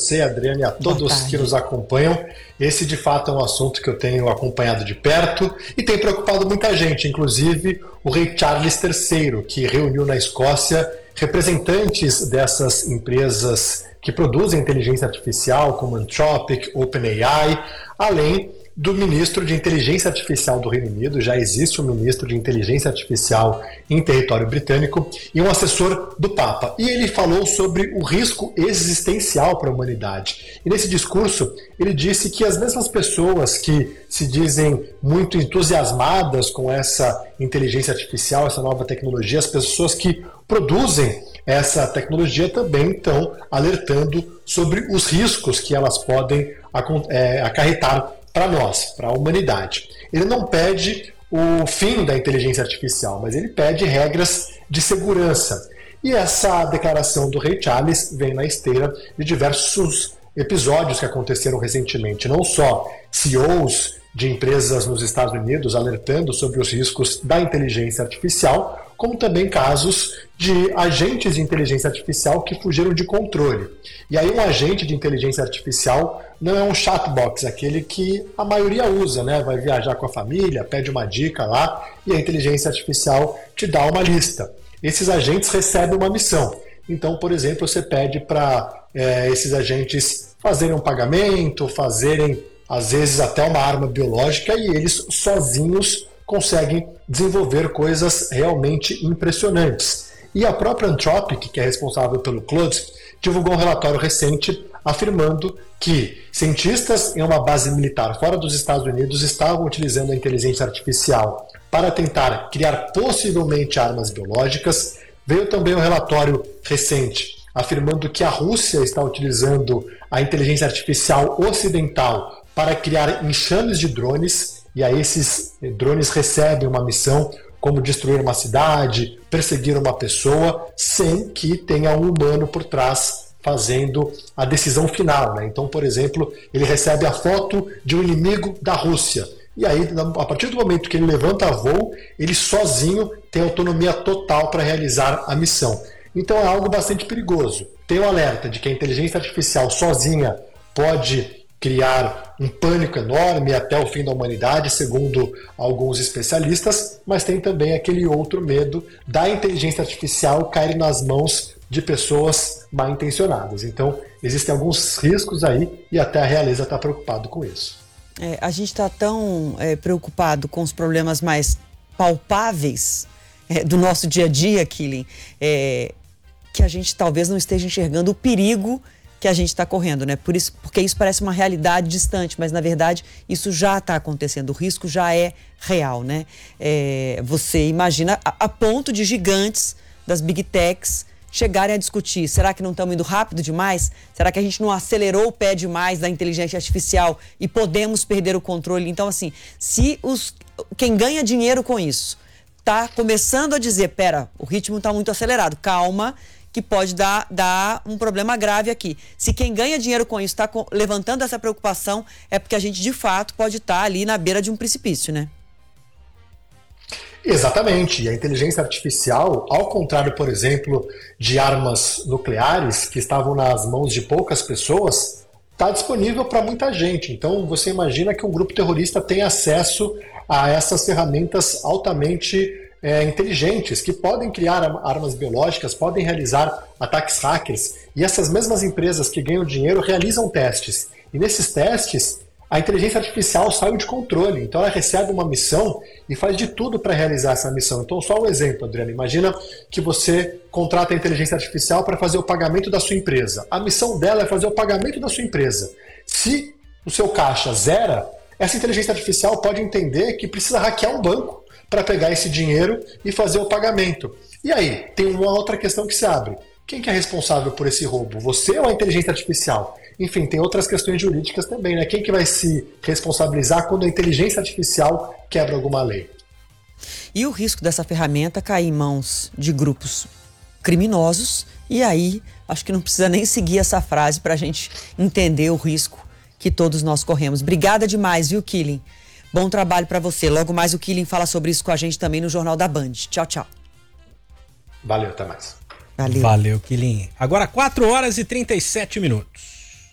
você, Adriane, e a todos que nos acompanham. Esse, de fato, é um assunto que eu tenho acompanhado de perto e tem preocupado muita gente, inclusive o rei Charles III, que reuniu na Escócia representantes dessas empresas que produzem inteligência artificial, como Anthropic, OpenAI, além do ministro de Inteligência Artificial do Reino Unido. Já existe um ministro de Inteligência Artificial em território britânico e um assessor do Papa. E ele falou sobre o risco existencial para a humanidade. E nesse discurso, ele disse que as mesmas pessoas que se dizem muito entusiasmadas com essa inteligência artificial, essa nova tecnologia, as pessoas que produzem essa tecnologia também estão alertando sobre os riscos que elas podem acarretar para nós, para a humanidade. Ele não pede o fim da inteligência artificial, mas ele pede regras de segurança. E essa declaração do rei Charles vem na esteira de diversos episódios que aconteceram recentemente, não só CEOs de empresas nos Estados Unidos alertando sobre os riscos da inteligência artificial, como também casos de agentes de inteligência artificial que fugiram de controle. E aí um agente de inteligência artificial não é um chatbox, aquele que a maioria usa, né? Vai viajar com a família, pede uma dica lá e a inteligência artificial te dá uma lista. Esses agentes recebem uma missão. Então, por exemplo, você pede para esses agentes fazerem um pagamento, fazerem, às vezes, até uma arma biológica e eles sozinhos conseguem desenvolver coisas realmente impressionantes. E a própria Anthropic, que é responsável pelo Claude, divulgou um relatório recente afirmando que cientistas em uma base militar fora dos Estados Unidos estavam utilizando a inteligência artificial para tentar criar possivelmente armas biológicas. Veio também um relatório recente afirmando que a Rússia está utilizando a inteligência artificial ocidental para criar enxames de drones, e aí esses drones recebem uma missão como destruir uma cidade, perseguir uma pessoa, sem que tenha um humano por trás fazendo a decisão final, né? Então, por exemplo, ele recebe a foto de um inimigo da Rússia. E aí, a partir do momento que ele levanta voo, ele sozinho tem autonomia total para realizar a missão. Então é algo bastante perigoso. Tem um alerta de que a inteligência artificial sozinha pode criar um pânico enorme até o fim da humanidade, segundo alguns especialistas, mas tem também aquele outro medo da inteligência artificial cair nas mãos de pessoas mal intencionadas. Então, existem alguns riscos aí e até a realeza está preocupado com isso. A gente está tão preocupado com os problemas mais palpáveis do nosso dia a dia, Killing, que a gente talvez não esteja enxergando o perigo que a gente está correndo, né? Porque isso parece uma realidade distante, mas na verdade isso já está acontecendo, o risco já é real, né? Você imagina a ponto de gigantes das Big Techs chegarem a discutir, será que não estamos indo rápido demais? Será que a gente não acelerou o pé demais da inteligência artificial e podemos perder o controle? Então, assim, se quem ganha dinheiro com isso está começando a dizer, pera, o ritmo está muito acelerado, calma, que pode dar um problema grave aqui. Se quem ganha dinheiro com isso está levantando essa preocupação, é porque a gente, de fato, pode estar ali na beira de um precipício, né? Exatamente. E a inteligência artificial, ao contrário, por exemplo, de armas nucleares que estavam nas mãos de poucas pessoas, está disponível para muita gente. Então, você imagina que um grupo terrorista tem acesso a essas ferramentas altamente inteligentes, que podem criar armas biológicas, podem realizar ataques hackers, e essas mesmas empresas que ganham dinheiro realizam testes. E nesses testes, a inteligência artificial saiu de controle, então ela recebe uma missão e faz de tudo para realizar essa missão. Então, só um exemplo, Adriana, imagina que você contrata a inteligência artificial para fazer o pagamento da sua empresa. A missão dela é fazer o pagamento da sua empresa. Se o seu caixa zera, essa inteligência artificial pode entender que precisa hackear um banco para pegar esse dinheiro e fazer o pagamento. E aí, tem uma outra questão que se abre. Quem que é responsável por esse roubo? Você ou a inteligência artificial? Enfim, tem outras questões jurídicas também, né? Quem que vai se responsabilizar quando a inteligência artificial quebra alguma lei? E o risco dessa ferramenta cair em mãos de grupos criminosos, e aí acho que não precisa nem seguir essa frase para a gente entender o risco que todos nós corremos. Obrigada demais, viu, Killing? Bom trabalho para você. Logo mais o Killing fala sobre isso com a gente também no Jornal da Band. Tchau, tchau. Valeu, até mais. Valeu, Killing. Agora 4 horas e 37 minutos.